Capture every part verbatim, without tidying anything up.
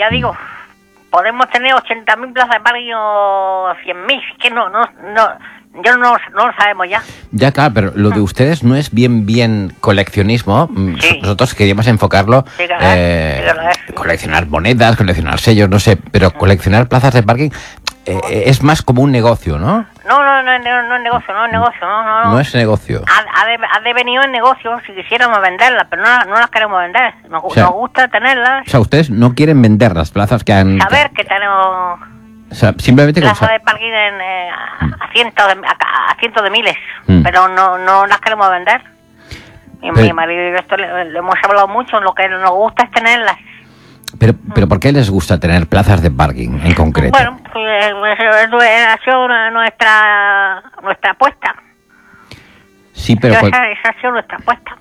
ya digo, podemos tener ochenta mil plazas de parking o cien mil, que no, no, no, yo no, no lo sabemos ya. Ya, claro, pero lo de ustedes no es bien, bien coleccionismo. Sí. Nosotros queríamos enfocarlo, Sí, claro, eh, sí, claro, sí. coleccionar monedas, coleccionar sellos, no sé, pero coleccionar plazas de parking eh, es más como un negocio, ¿no? No, no, no, no, no es negocio, no es negocio, no, no. No es negocio. Ha, ha, de, ha devenido en negocio si quisiéramos venderlas, pero no, no las queremos vender. Nos, O sea, nos gusta tenerlas, O sea, ustedes no quieren vender las plazas que han... saber que tenemos O sea, simplemente... con plazas sa- de parking en, eh, a, a cientos de, a, a cientos de miles, Mm. pero no, no las queremos vender. Y Pero- mi marido y yo esto le, le hemos hablado mucho, lo que nos gusta es tenerlas. Pero, pero ¿por qué les gusta tener plazas de parking en concreto? Bueno, pues, pues, eso ha sido nuestra, nuestra apuesta. Sí, pero... esa, cual- esa ha sido nuestra apuesta.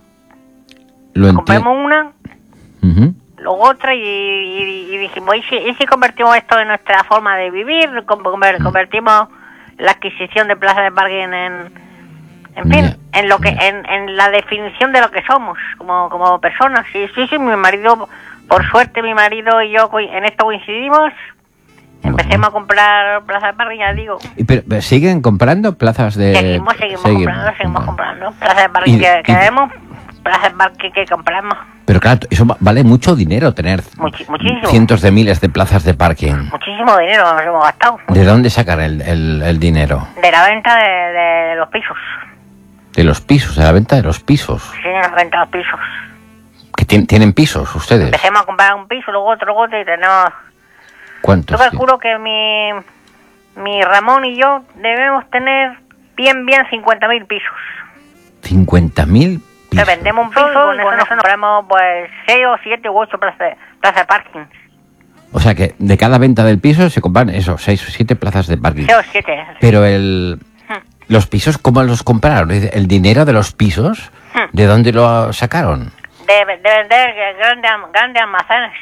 Lo enti- Compramos una, Ujú. luego otra y, y, y dijimos, ¿y si, ¿y si convertimos esto en nuestra forma de vivir? Com- conver- Convertimos la adquisición de plazas de parking en, en fin, Ya, en lo que, ya. en, en la definición de lo que somos como, como personas. Sí, sí, sí, mi marido, por suerte mi marido y yo co- en esto coincidimos. Empecemos a comprar plazas de parking, ya digo. Y pero, pero ¿siguen comprando plazas de...? Seguimos, seguimos Seguimos. comprando, seguimos Bueno. comprando. Plazas de parking Y- que, y- que vemos, plazas de parking que compramos. Pero claro, eso va- vale mucho dinero tener Muchi- muchísimo. cientos de miles de plazas de parking. Muchísimo dinero nos hemos gastado. ¿De dónde sacan el, el, el dinero? De la venta de, de los pisos. De los pisos, de la venta de los pisos. Sí, la venta de los pisos. ¿Que tien- tienen pisos ustedes? Empecemos a comprar un piso, luego otro, luego otro y tenemos... ¿Cuántos? Yo calculo que mi, mi Ramón y yo debemos tener bien, bien cincuenta mil pisos. cincuenta mil O pisos. sea, vendemos un piso y con eso nos compramos pues seis o siete u ocho plazas de, plazas de parking. O sea que de cada venta del piso se compran eso, seis o siete plazas de parking. seis o siete. Pero el... ¿Los pisos cómo los compraron? ¿El dinero de los pisos? ¿De dónde lo sacaron? De, de vender grandes, grandes almacenes.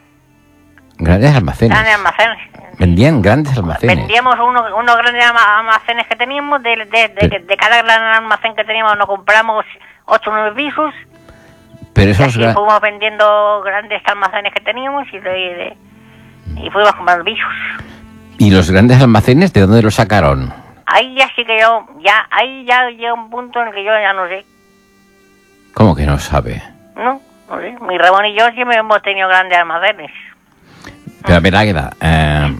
Grandes almacenes. Grandes almacenes. Vendían grandes almacenes. Vendíamos unos, unos grandes alma- almacenes que teníamos, de, de, de, Pero- de cada gran almacén que teníamos nos compramos ocho o nueve pisos, Pero y esos... así gra- fuimos vendiendo grandes almacenes que teníamos y, de, de- y fuimos comprando pisos. ¿Y los grandes almacenes de dónde los sacaron? Ahí ya sí que yo, ya, ahí ya llega un punto en el que yo ya no sé, ¿Cómo que no sabe? ¿no? No sé. Mi Ramón y yo siempre hemos tenido grandes almacenes. Pero a ver, Águeda, eh,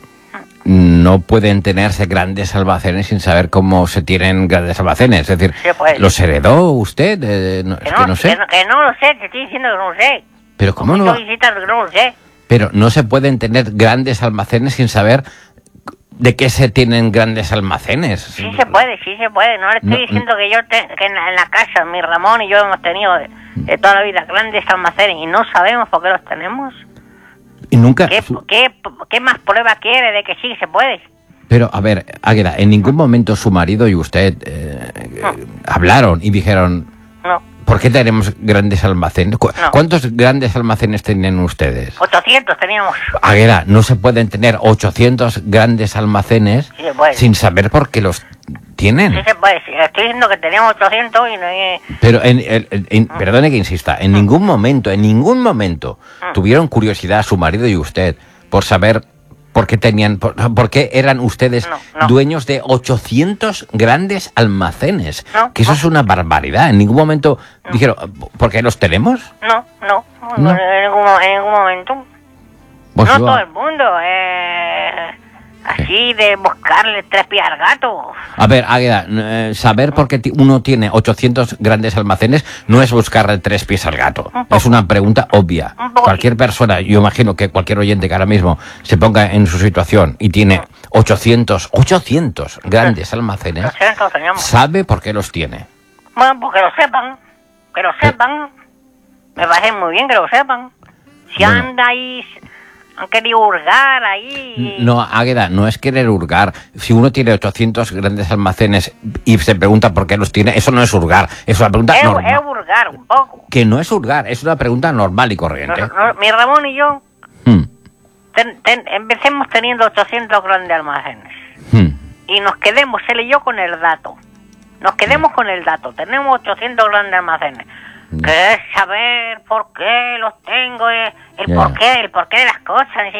no pueden tenerse grandes almacenes sin saber cómo se tienen grandes almacenes. Es decir, Sí, pues. ¿los heredó usted? Eh, no, Que es no, que no sé. Que no, que no lo sé, te estoy diciendo que no lo sé. Pero ¿cómo Mucho no? visitas, que no lo sé. Pero no se pueden tener grandes almacenes sin saber de qué se tienen grandes almacenes. Sí se puede, sí se puede. No le estoy No, diciendo que yo te- que en, la, en la casa, mi Ramón y yo hemos tenido de, de toda la vida grandes almacenes y no sabemos por qué los tenemos. Y nunca... ¿Qué, qué, qué más prueba quiere de que sí se puede? Pero, a ver, Águeda, en ningún momento su marido y usted eh, eh, hablaron y dijeron, No, ¿por qué tenemos grandes almacenes? ¿Cu- No. ¿Cuántos grandes almacenes tienen ustedes? ochocientos teníamos. Águeda, no se pueden tener ochocientos grandes almacenes Sí se puede. sin saber por qué los tienen. Sí se puede. Sí, estoy diciendo que teníamos ochocientos y no hay... Pero, en, en- en- en- perdone que insista, en ningún momento, en ningún momento tuvieron curiosidad su marido y usted por saber por qué tenían, por, por qué eran ustedes No, no. dueños de ochocientos grandes almacenes. No, que eso no. es una barbaridad. En ningún momento dijeron, ¿por qué los tenemos? No, no, No. En, ningún, mo- en ningún momento. Pues no yo- todo el mundo. Eh, así de buscarle tres pies al gato. A ver, Águeda, eh, saber por qué ti- uno tiene ochocientos grandes almacenes no es buscarle tres pies al gato. Un poco. Es una pregunta obvia. Un poco Cualquier persona, yo imagino que cualquier oyente que ahora mismo se ponga en su situación y tiene ochocientos, ochocientos grandes almacenes, No sé, todos teníamos. sabe por qué los tiene. Bueno, pues que lo sepan. Que lo sepan. Me parece muy bien que lo sepan. Si Bueno. anda ahí, han querido hurgar ahí. No, Águeda, no es querer hurgar. Si uno tiene ochocientos grandes almacenes y se pregunta por qué los tiene, eso no es hurgar, es una pregunta Es, normal. es hurgar un poco. Que no es hurgar, es una pregunta normal y Nos- corriente. nos- mi Ramón y yo Hmm, ten- ten- empecemos teniendo ochocientos grandes almacenes. hmm. Y nos quedemos, él y yo, con el dato. Nos quedemos con el dato. Tenemos ochocientos grandes almacenes. Ya. Que es saber por qué los tengo, eh, el Ya. por qué, el porqué de las cosas.